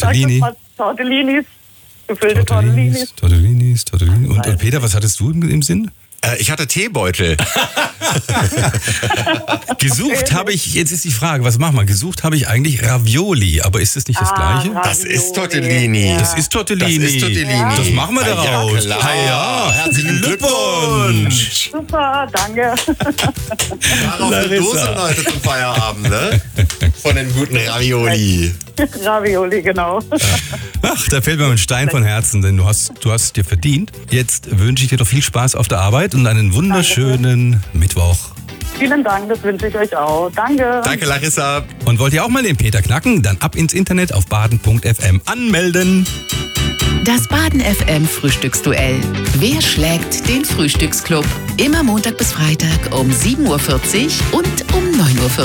Tortellini. Tortellinis. Gefüllte Tortellinis. Tortellinis. Und Peter, was hattest du im Sinn? Ich hatte Teebeutel. Gesucht habe ich, jetzt ist die Frage, was machen wir? Gesucht habe ich eigentlich Ravioli, aber ist das nicht das Gleiche? Ravioli. Das ist Tortellini. Ja. Das ist Tortellini. Das ist Tortellini. Das machen wir daraus. Ja, klar. Herzlichen Glückwunsch. Super, danke. Darauf eine Dose, Leute, zum Feierabend, ne? Von den guten Ravioli. Ravioli, genau. Ach, da fällt mir ein Stein von Herzen, denn du hast es dir verdient. Jetzt wünsche ich dir doch viel Spaß auf der Arbeit und einen wunderschönen Mittwoch. Vielen Dank, das wünsche ich euch auch. Danke. Danke, Larissa. Und wollt ihr auch mal den Peter knacken? Dann ab ins Internet auf baden.fm anmelden. Das Baden FM Frühstücksduell. Wer schlägt den Frühstücksclub? Immer Montag bis Freitag um 7.40 Uhr und um 9.40 Uhr.